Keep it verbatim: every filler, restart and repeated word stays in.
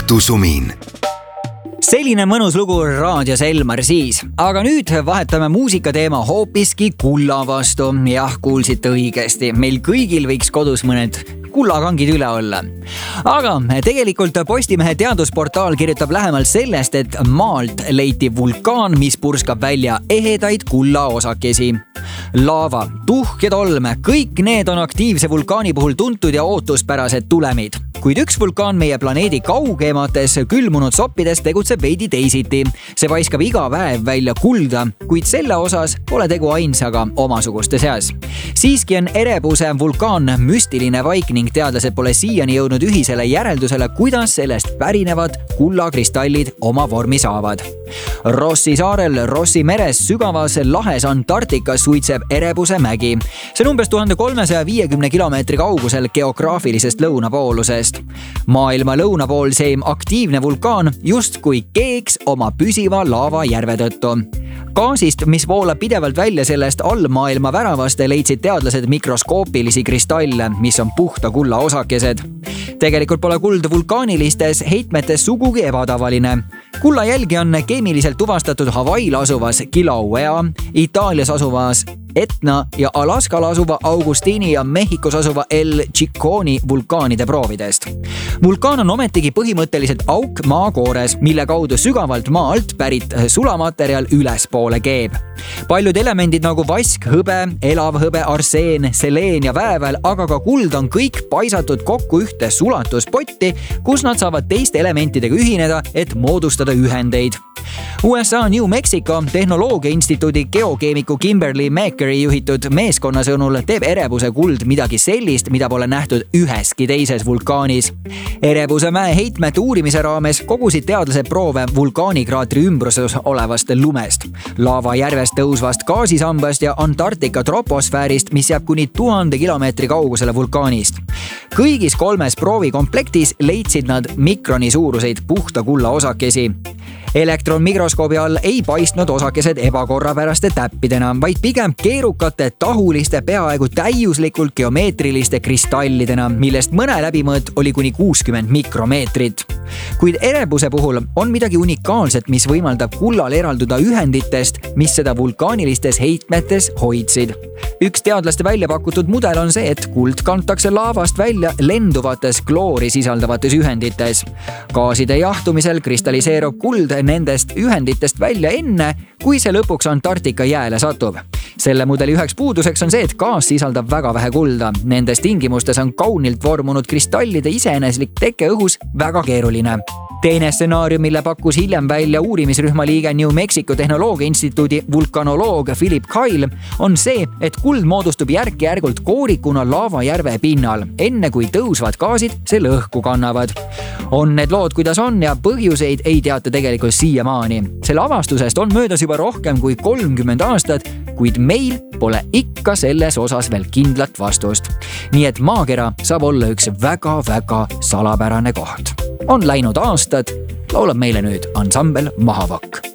õhtusumin. Selline mõnus lugu raadios Elmar siis, aga nüüd vahetame muusikateema hoopiski kulla vastu. Jah, kuulsite õigesti, meil kõigil võiks kodus mõned kullakangid üle olla. Aga tegelikult Postimehe teadusportaal kirjutab lähemalt sellest, et maalt leiti vulkaan, mis purskab välja ehedaid kullaosakesi. Laava, tuhk ja tolm, kõik need on aktiivse vulkaani puhul tuntud ja ootuspärased tulemid. Kuid üks vulkaan meie planeedi kaugemates külmunud soppides tegutseb veidi teisiti. See paiskab iga päev välja kulda, kuid selle osas pole tegu ainsaga omasuguste seas. Siiski on Erebuse vulkaan müstiline vaik ning teadlased pole siiani jõudnud ühisele järeldusele, kuidas sellest pärinevad kullakristallid oma vormi saavad. Rossi saarel Rossi meres sügavas lahes Antarktikas suitseb Erebuse mägi. See on umbes tuhat kolmesaja viiekümne kilomeetri kaugusel geograafilisest lõunapoolusest. Maailma lõunapoolseim aktiivne vulkaan justkui keeks oma püsiva laavajärve tõttu. Gaasist, mis voolab pidevalt välja sellest allmaailma väravast, leidsid teadlased mikroskoopilisi kristalle, mis on puhta kulla osakesed. Tegelikult pole kuld vulkaanilistes heitmetes sugugi ebatavaline. Kulla jälgi on keemiliselt tuvastatud Hawaiil asuvas Kilauea, Itaalias asuvas Etna ja Alaskal asuva Augustini ja Mehhikos asuva El Chiconi vulkaanide proovidest. Vulkaan on ometigi põhimõtteliselt auk maakoores, mille kaudu sügavalt maa alt pärit sulamaterjal ülespoole keeb. Paljud elemendid nagu vask, hõbe, elav hõbe, arseen, seleen ja väävel, aga ka kuld on kõik paisatud kokku ühte sulatuspotti, kus nad saavad teiste elementidega ühineda, et moodustada ühendeid. U S A New Mexico tehnoloogia instituudi geokeemiku Kimberly Makeri juhitud meeskonna sõnul teeb Erebuse kuld midagi sellist, mida pole nähtud üheski teises vulkaanis. Erebuse mäe heitmete uurimise raames kogusid teadlased proove vulkaanikraatri ümbruses olevast lumest, laavajärvest tõusvast gaasisambast ja Antarktika troposfäärist, mis jääb kuni tuhande kilomeetri kaugusele vulkaanist. Kõigis kolmes proovikomplektis leidsid nad mikroni suuruseid puhta kulla osakesi. Elektronmikroskoobi all ei paistnud osakesed ebakorrapäraste täppidena, vaid pigem keerukate, tahuliste, peaaegu täiuslikult geomeetriliste kristallidena, millest mõne läbimõõt oli kuni kuuskümmend mikromeetrit. Kuid Erebuse puhul on midagi unikaalset, mis võimaldab kullal eralduda ühenditest, mis seda vulkaanilistes heitmetes hoidsid. Üks teadlaste välja pakutud mudel on see, et kuld kantakse laavast välja lenduvates kloori sisaldavates ühendites. Gaaside jahtumisel kristalliseerub kuld nendest ühenditest välja enne, kui see lõpuks Antarktika jääle satub. Selle mudeli üheks puuduseks on see, et gaas sisaldab väga vähe kulda. Nendes tingimustes on kaunilt vormunud kristallide iseeneslik teke õhus väga keeruline. Teine stsenaarium, mille pakkus hiljem välja uurimisrühma liige New Mexico tehnoloogia instituudi vulkanoloog Philip Kyle, on see, et kuld moodustub järk-järgult koorikuna laavajärve pinnal, enne kui tõusvad gaasid selle õhku kannavad. On need lood, kuidas on ja põhjuseid ei teata tegelikult siiamaani. Selle avastusest on möödas juba rohkem kui kolmkümmend aastat, kuid meil pole ikka selles osas veel kindlat vastust. Nii et maakera saab olla üks väga-väga salapärane koht. On läinud aastad, laulab meile nüüd ansambel Mahavakk.